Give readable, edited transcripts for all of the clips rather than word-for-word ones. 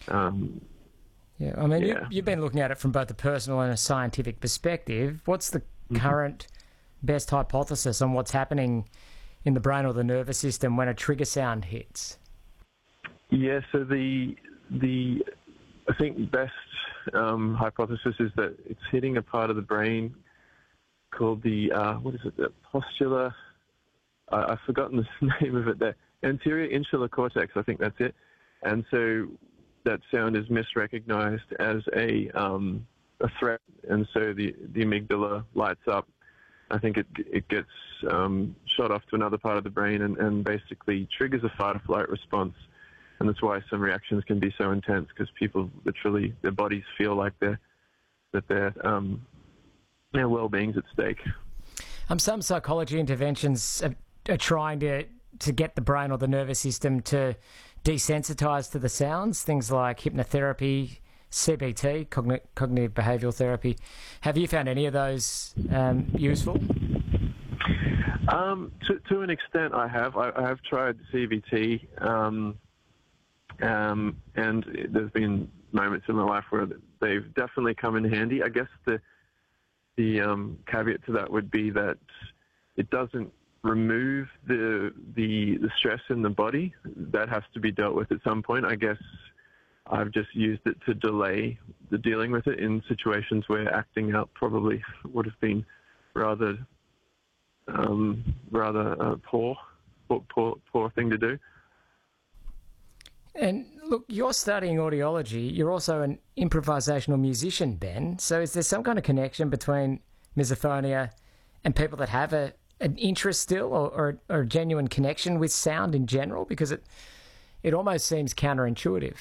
Yeah, I mean, you've been looking at it from both a personal and a scientific perspective. What's the current best hypothesis on what's happening in the brain or the nervous system when a trigger sound hits? Yeah, so the I think best hypothesis is that it's hitting a part of the brain called the the postular. I've forgotten the name of it. The anterior insular cortex. I think that's it. And so that sound is misrecognized as a threat, and so the amygdala lights up. I think it gets shot off to another part of the brain and basically triggers a fight or flight response. And that's why some reactions can be so intense, because people literally, their bodies feel like their well-being's at stake. Some psychology interventions are trying to get the brain or the nervous system to desensitize to the sounds, things like hypnotherapy, CBT, cognitive behavioural therapy. Have you found any of those useful? To an extent, I have. I have tried CBT, and there's been moments in my life where they've definitely come in handy. I guess the caveat to that would be that it doesn't remove the stress in the body. That has to be dealt with at some point. I guess I've just used it to delay the dealing with it in situations where acting out probably would have been rather poor thing to do. And look, you're studying audiology. You're also an improvisational musician, Ben. So is there some kind of connection between misophonia and people that have an interest still or a genuine connection with sound in general? Because it almost seems counterintuitive.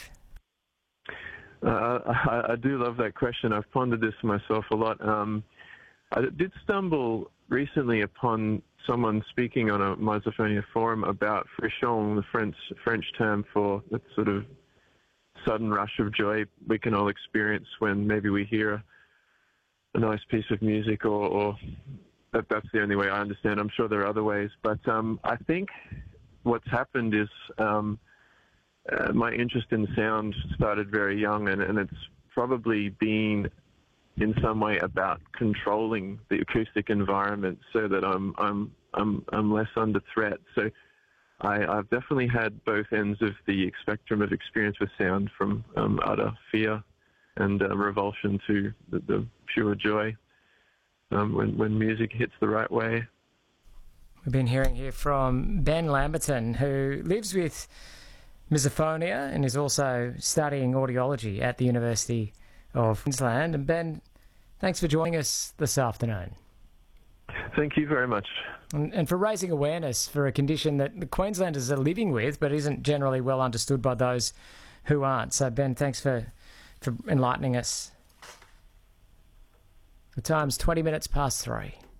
I do love that question. I've pondered this myself a lot. I did stumble recently upon someone speaking on a misophonia forum about frisson, the French term for that sort of sudden rush of joy we can all experience when maybe we hear a nice piece of music, or that's the only way I understand. I'm sure there are other ways, but I think what's happened is my interest in sound started very young, and it's probably been in some way about controlling the acoustic environment so that I'm less under threat. So I've definitely had both ends of the spectrum of experience with sound, from utter fear and revulsion to the pure joy when music hits the right way. We've been hearing here from Ben Lamberton, who lives with misophonia and is also studying audiology at the University of Queensland. And Ben, thanks for joining us this afternoon. Thank you very much. And for raising awareness for a condition that the Queenslanders are living with but isn't generally well understood by those who aren't. So Ben, thanks for enlightening us. The time's 20 minutes past 3.